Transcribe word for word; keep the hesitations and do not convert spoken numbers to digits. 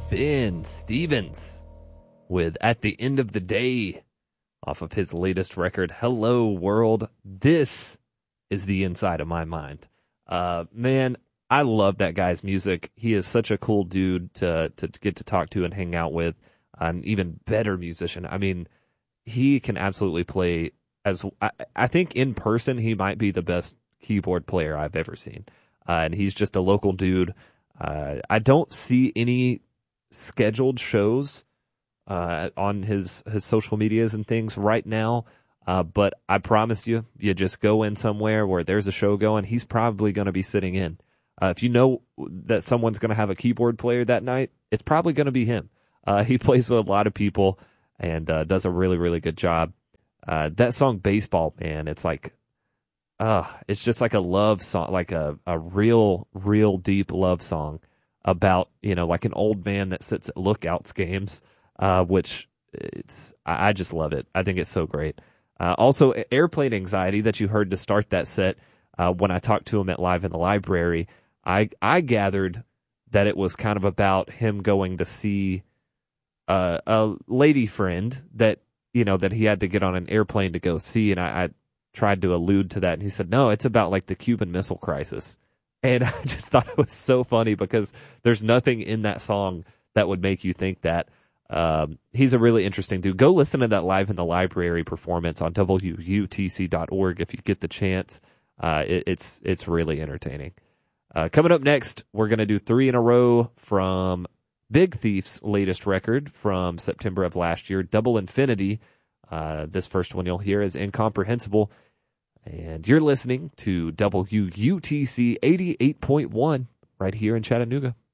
Ben Stevens with At the End of the Day off of his latest record, Hello World. This is the inside of my mind. Uh, man, I love that guy's music. He is such a cool dude to, to get to talk to and hang out with. An even better musician. I mean, he can absolutely play as, I, I think in person, he might be the best keyboard player I've ever seen. Uh, and he's just a local dude. Uh, I don't see any scheduled shows uh, on his, his social medias and things right now. Uh, but I promise you, you just go in somewhere where there's a show going, he's probably going to be sitting in. Uh, if you know that someone's going to have a keyboard player that night, it's probably going to be him. Uh, he plays with a lot of people and uh, does a really, really good job. Uh, that song, Baseball, man, it's like, uh, it's just like a love song, like a, a real, real deep love song about, you know, like an old man that sits at lookouts games, uh, which it's, I, I just love it. I think it's so great. Uh, also, Airplane Anxiety that you heard to start that set, uh, when I talked to him at Live in the Library, I, I gathered that it was kind of about him going to see Uh, a lady friend that, you know, that he had to get on an airplane to go see. And I, I tried to allude to that. And he said, no, it's about like the Cuban Missile Crisis. And I just thought it was so funny because there's nothing in that song that would make you think that. Um, he's a really interesting dude. Go listen to that Live in the Library performance on W U T C dot org if you get the chance. Uh, it, it's, it's really entertaining. Uh, coming up next, we're going to do three in a row from Big Thief's latest record from September of last year, Double Infinity. Uh, this first one you'll hear is Incomprehensible. And you're listening to W U T C eighty-eight point one right here in Chattanooga.